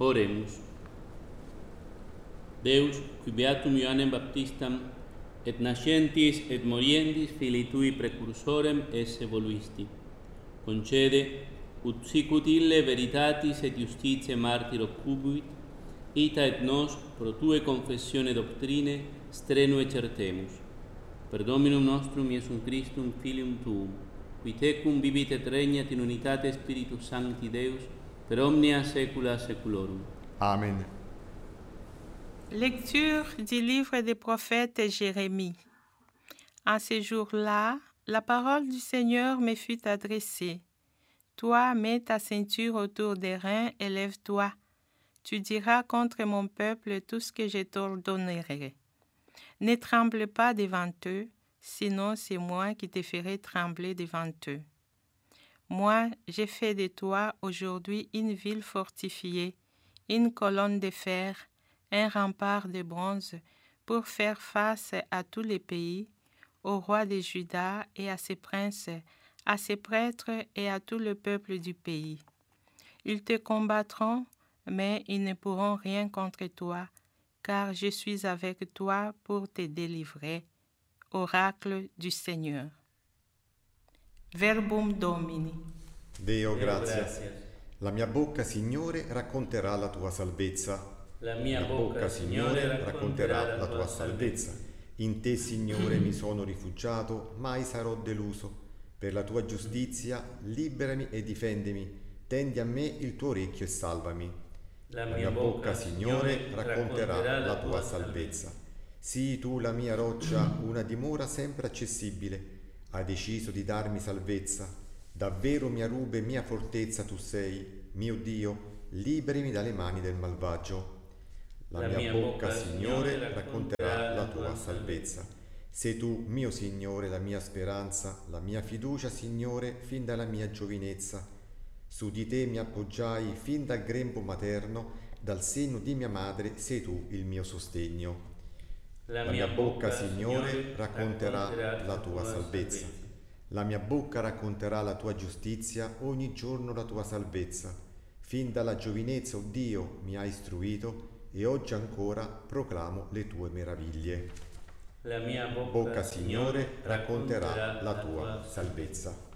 Oremus. Deus, qui beatum Ioannem Baptistam et nascentis et moriendis filii tui precursorem esse voluisti, concede ut sicut ille veritatis et justitiae martyro cubuit, ita et nos pro tue confessione doctrine strenue certemus. Per Dominum nostrum Iesum Christum Filium Tuum, qui tecum vivit et regnat in unitate Spiritus Sancti Deus, per omnia saecula saeculorum. Amen. Lecture du livre des prophètes Jérémie. En ces jours-là, la parole du Seigneur me fut adressée. Toi, mets ta ceinture autour des reins et lève-toi. Tu diras contre mon peuple tout ce que je t'ordonnerai. Ne tremble pas devant eux, sinon c'est moi qui te ferai trembler devant eux. Moi, j'ai fait de toi aujourd'hui une ville fortifiée, une colonne de fer, un rempart de bronze, pour faire face à tous les pays, au roi de Juda et à ses princes, à ses prêtres et à tout le peuple du pays. Ils te combattront, mais ils ne pourront rien contre toi, car je suis avec toi pour te délivrer. Oracle du Seigneur. Verbum Domini. Deo grazie. La mia bocca, Signore, racconterà la tua salvezza. La mia bocca, Signore, racconterà la tua salvezza. In te, Signore, mi sono rifugiato, mai sarò deluso. Per la tua giustizia, liberami e difendimi. Tendi a me il tuo orecchio e salvami. La mia bocca, Signore, racconterà la tua salvezza. Sii tu la mia roccia, una dimora sempre accessibile. Hai deciso di darmi salvezza. Davvero mia rube e mia fortezza tu sei. Mio Dio, liberami dalle mani del malvagio. La mia bocca, Signore, racconterà la tua salvezza. Sei tu, mio Signore, la mia speranza, la mia fiducia, Signore, fin dalla mia giovinezza. Su di te mi appoggiai fin dal grembo materno, dal seno di mia madre sei tu il mio sostegno. La mia bocca, Signore, racconterà la tua salvezza. La mia bocca racconterà la tua giustizia, ogni giorno la tua salvezza. Fin dalla giovinezza, o Dio, mi hai istruito, e oggi ancora proclamo le tue meraviglie. La mia Bocca, Signore, racconterà la tua salvezza.